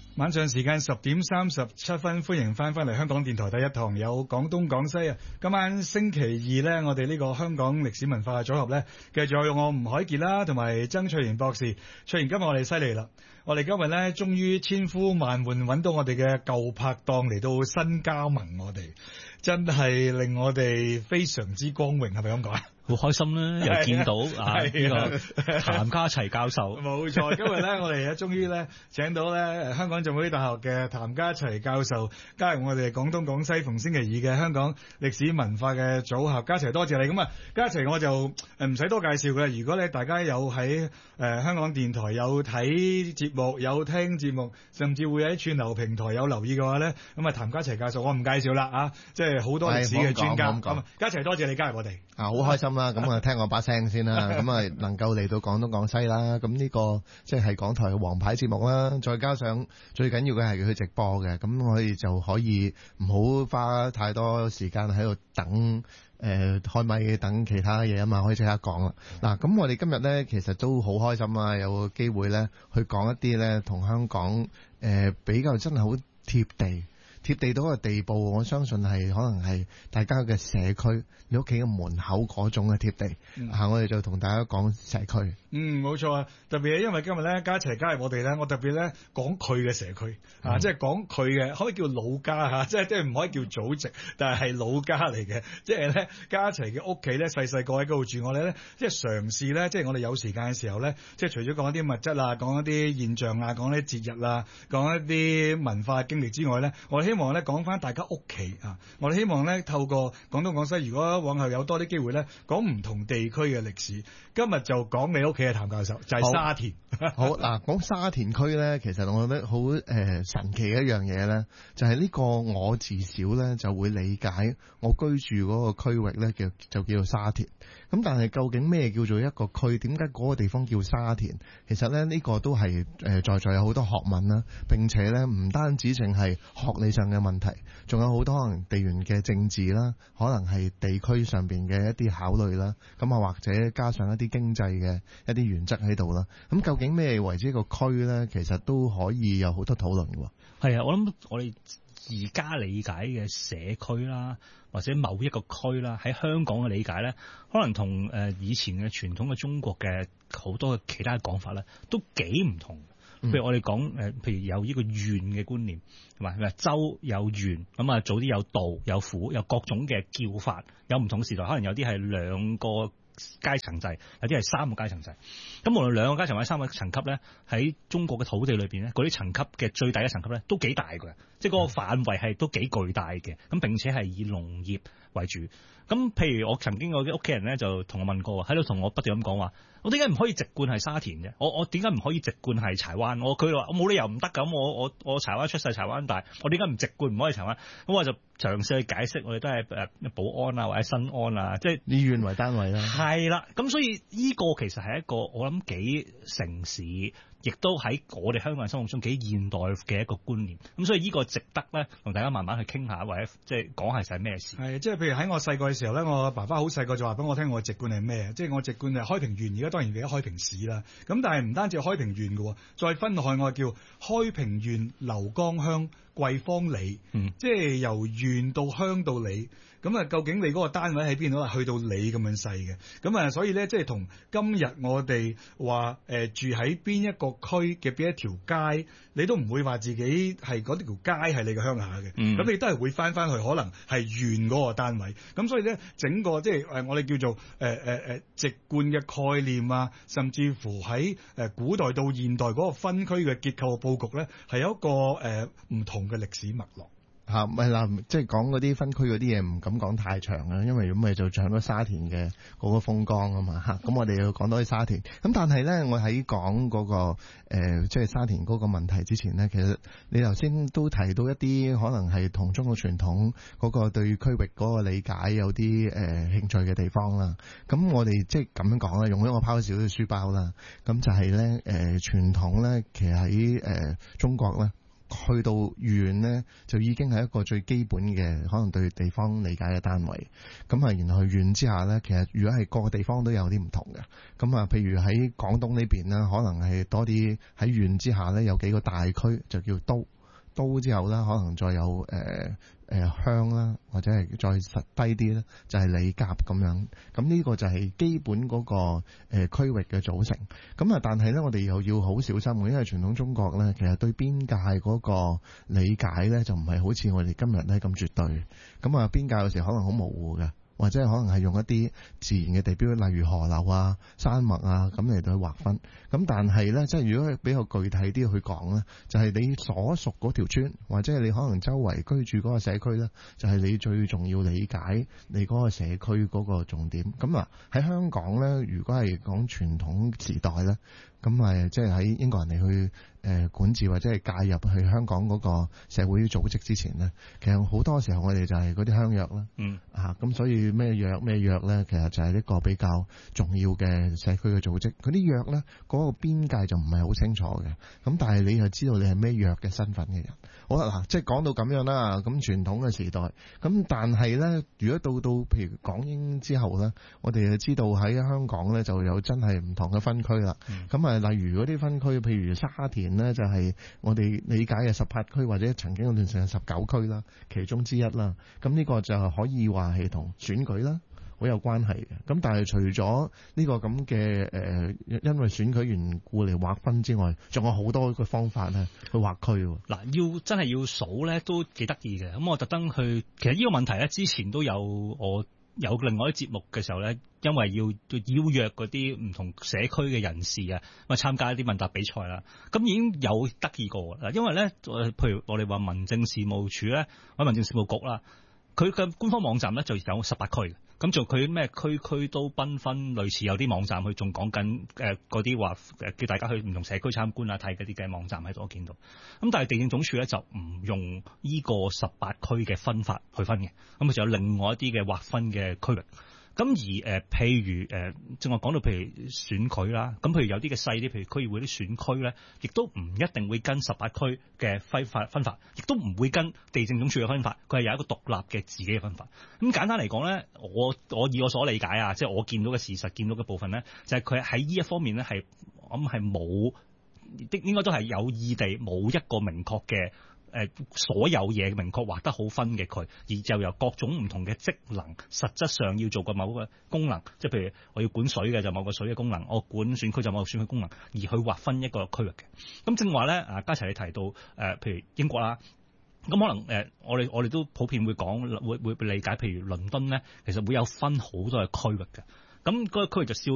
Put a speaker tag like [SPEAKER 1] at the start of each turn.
[SPEAKER 1] 晚上時間10:37，歡迎翻嚟香港電台第一堂，有廣東廣西啊！今晚星期二呢，我哋呢個香港歷史文化嘅組合呢，繼續有我吳海傑啦，同埋曾翠賢博士。翠賢今日我哋犀利啦，我哋今日呢，終於千呼萬喚揾到我哋嘅舊拍檔嚟到新加盟我哋，真係令我哋非常之光榮，係咪咁講啊？
[SPEAKER 2] 好開心啦！又見到呢個譚家齊教授，
[SPEAKER 1] 冇錯。今日咧，我哋終於咧請到咧香港浸會大學嘅譚家齊教授加入我哋廣東廣西逢星期二嘅香港歷史文化嘅組合。家齊多謝你。咁啊，家齊我就唔使多介紹嘅。如果咧大家有喺香港電台有睇節目、有聽節目，甚至會喺串流平台有留意嘅話咧，咁啊譚家齊教授我唔介紹啦啊，即係好多歷史嘅專家。咁家齊多謝你加入我哋
[SPEAKER 3] 啊，好開心啦！咁啊，聽我把聲先啦，咁啊，能夠嚟到廣東廣西啦，咁呢個即係港台嘅王牌節目啦，再加上最緊要嘅係佢直播嘅，咁我哋就可以唔好花太多時間喺度等開咪等其他嘢啊嘛，可以即刻講啦。嗱，咁我哋今日咧其實都好開心啦，有個機會咧去講一啲咧同香港比較真係好貼地到個地步，我相信係可能係大家嘅社區，你屋企嘅門口嗰種嘅貼地。我哋就同大家講社區。
[SPEAKER 1] 冇錯啊！特別係因為今日咧家齊加入我哋咧，我特別咧講佢嘅社區即係講佢嘅可以叫老家嚇，即係唔可以叫祖籍，但係老家嚟嘅。即係咧家齊嘅屋企咧細個喺嗰度住，我哋咧即係嘗試咧，即係我哋有時間嘅時候咧，即係除咗講一啲物質啊，講一啲現象啊，講一啲節日啊，講一啲文化經歷之外咧，我哋希望咧講翻大家屋企啊！我哋希望咧透過廣東廣西，如果往後有多啲機會咧，講唔同地區嘅歷史。今日就講你屋企嘅譚教授，就係沙田。
[SPEAKER 3] 好嗱，講沙田區咧，其實我覺得好神奇嘅一樣嘢咧，就係呢個我自小咧就會理解我居住嗰個區域咧就叫做沙田。咁但係究竟咩叫做一個區？點解嗰個地方叫沙田？其實咧呢個都係在有好多學問啦，並且咧唔單止淨係學理上嘅問題，仲有好多可能地緣嘅政治啦，可能係地區上邊嘅一啲考慮啦，咁啊或者加上一啲經濟嘅一啲原則喺度啦。咁究竟咩為之一個區咧？其實都可以有好多討論嘅。
[SPEAKER 2] 係啊，我諗我哋而家理解嘅社區啦，或者某一個區啦，喺香港嘅理解咧，可能同以前嘅傳統嘅中國嘅好多嘅其他講法咧，都幾唔同。譬如我哋講譬如有呢個縣嘅觀念，係嘛？州有縣，咁啊早啲有道有府，有各種嘅叫法，有唔同時代，可能有啲係兩個階層制，有啲係三個階層制。咁無論兩個階層或者三個層級咧，喺中國嘅土地裏邊咧，嗰啲層級嘅最大嘅層級咧，都幾大嘅，即係嗰個範圍係都幾巨大嘅。咁並且係以農業為主。咁譬如我曾經有啲屋企人咧就同我問過，喺度同我不斷咁講話，我點解唔可以直貫係沙田嘅？我點解唔可以直貫係柴灣？佢話我冇理由唔得咁，我柴灣出世，柴灣大，我點解唔直貫唔可以柴灣？咁我就嘗試去解釋，我哋都係寶安啊或者新安啊，即係
[SPEAKER 3] 以縣為單位啦。
[SPEAKER 2] 係啦，咁所以呢個其實係一個我諗幾城市，亦都喺我哋香港人心目中幾現代嘅一個觀念。咁所以呢個值得咧同大家慢慢去傾下，或者即係講係咩事。
[SPEAKER 1] 係即係譬如喺我細個嘅時候咧，我爸爸好細個就話俾我聽，我直貫係咩？即係我直貫係開平縣，而家當然而家開平市啦。咁但係唔單止係開平縣嘅，再分落去我叫開平縣劉江鄉桂芳里，即係由縣到鄉到里。咁啊，究竟你嗰個單位喺邊度啊？去到里咁樣細嘅。咁啊，所以咧，即係同今日我哋話住喺邊一個區嘅邊一條街，你都唔會話自己係嗰條街係你嘅鄉下嘅。咁你都係會翻去，可能係縣嗰個單位。咁所以咧，整個即係我哋叫做直貫嘅概念啊，甚至乎喺古代到現代嗰個分區嘅結構佈局咧，係有一個唔同嘅歷史脈絡。
[SPEAKER 3] 唔係啦，即係講嗰啲分區嗰啲嘢唔敢講太長啊，因為咁咪就搶咗沙田嘅嗰個風光啊嘛嚇。咁我哋要講多啲沙田。咁但係咧，我喺講嗰個即係沙田嗰個問題之前咧，其實你頭先都提到一啲可能係同中國傳統嗰個對區域嗰個理解有啲興趣嘅地方啦。咁我哋即係咁樣講啦，用咗我拋少少書包啦。咁就係咧傳統咧，其實喺中國咧。 去到縣咧，就已經係一個最基本嘅可能對地方理解嘅單位。咁啊，然後去縣之下咧，其實如果係各個地方都有啲唔同嘅。咁啊，譬如喺廣東呢邊啦，可能係多啲喺縣之下咧，有幾個大區就叫都。都之後咧，可能再有鄉啦，或者係再實低啲咧，就係里甲咁樣。咁呢個就係基本嗰個區域嘅組成。咁啊，但係咧，我哋又要好小心嘅，因為傳統中國咧，其實對邊界嗰個理解咧，就唔係好似我哋今日咧咁絕對。咁啊，邊界有時可能好模糊嘅。或者可能係用一啲自然嘅地標，例如河流啊、山脈啊，咁嚟到去劃分。咁但係咧，即係如果比較具體啲去講咧，就係你所屬嗰條村，或者係你可能周圍居住嗰個社區咧，就係你最重要理解你嗰個社區嗰個重點。咁啊，喺香港咧，如果係講傳統時代咧，咁即係喺英國人嚟去管治或者係介入去香港嗰個社會組織之前咧，其實好多時候我哋就係嗰啲鄉約啦。咁所以咩約咧，其實就係一個比較重要嘅社區嘅組織。嗰啲約咧，嗰個邊界就唔係好清楚嘅。咁但係你又知道你係咩約嘅身份嘅人。好啦，嗱，即係講到咁樣啦。咁傳統嘅時代，咁但係咧，如果到譬如港英之後咧，我哋就知道喺香港咧就有真係唔同嘅分區啦。咁例如嗰啲分區，譬如沙田咧，就係我哋理解嘅18區，或者曾經有段時間19區啦，其中之一啦。咁呢個就可以話係同選舉啦好有關係嘅。咁但係除咗呢個咁嘅因為選舉緣故嚟劃分之外，仲有好多個方法咧去劃區。
[SPEAKER 2] 嗱，真係要數咧，都幾得意嘅。咁我特登去，其實呢個問題咧，之前都我有另外啲節目嘅時候咧，因為要邀約嗰啲唔同社區嘅人士啊，咁參加一啲問答比賽啦，咁已經有得意過啦。因為咧，譬如我哋話民政事務處咧，或者民政事務局啦，佢嘅官方網站咧就有18區嘅，咁做佢咩區區都繽紛，類似有啲網站佢仲講緊嗰啲話叫大家去唔同社區參觀啊，睇嗰啲嘅網站喺度我見到。咁但係地政總署咧就唔用呢個18區嘅分法去分嘅，咁佢就有另外一啲嘅劃分嘅區域。咁而譬如正話講到譬如選舉啦，咁譬如有啲嘅細啲，譬如區議會啲選區咧，亦都唔一定會跟18區嘅分法，亦都唔會跟地政總署嘅分法，佢係有一個獨立嘅自己嘅分法。咁簡單嚟講咧，我以我所理解啊，即係我見到嘅事實，見到嘅部分咧，就係佢喺呢一方面咧係，我諗係冇，應該都係有意地冇一個明確嘅。所有嘢明確劃得好分嘅佢，而就由各種唔同嘅職能，實質上要做個某個功能，即係譬如我要管水嘅就某個水嘅功能，我管選區就某個選區功能，而去劃分一個區域嘅。咁正話咧，家齊你提到譬如英國啦，咁可能我哋都普遍會講會理解，譬如倫敦咧，其實會有分好多嘅區域嘅。咁嗰個區域就